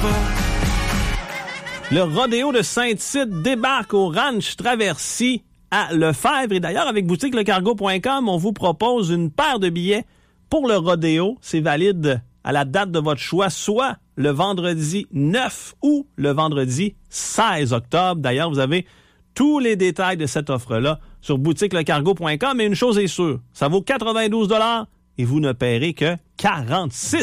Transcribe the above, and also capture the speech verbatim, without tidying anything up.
Le rodéo de Saint-Tite débarque au Ranch Traversier à Lefebvre. Et d'ailleurs, avec boutique le cargo point com, on vous propose une paire de billets pour le rodéo. C'est valide à la date de votre choix, soit le vendredi neuf ou le vendredi seize octobre. D'ailleurs, vous avez tous les détails de cette offre-là sur boutique le cargo point com. Et une chose est sûre, ça vaut quatre-vingt-douze dollars et vous ne paierez que quarante-six